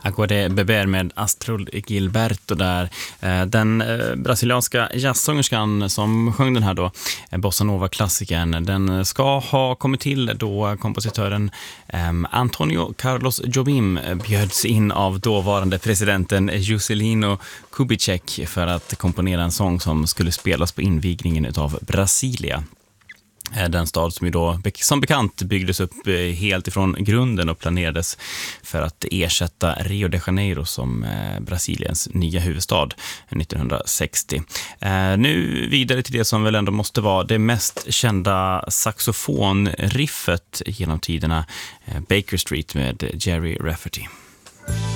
Agua Beber med Astrud Gilberto där. Den brasilianska jazzsångerskan som sjöng den här då, bossa nova-klassikern, den ska ha kommit till då kompositören Antonio Carlos Jobim bjöds in av dåvarande presidenten Juscelino Kubitschek för att komponera en sång som skulle spelas på invigningen av Brasilia. Den stad som ju då som bekant byggdes upp helt ifrån grunden och planerades för att ersätta Rio de Janeiro som Brasiliens nya huvudstad 1960. Nu vidare till det som väl ändå måste vara det mest kända saxofonriffet genom tiderna, Baker Street med Jerry Rafferty.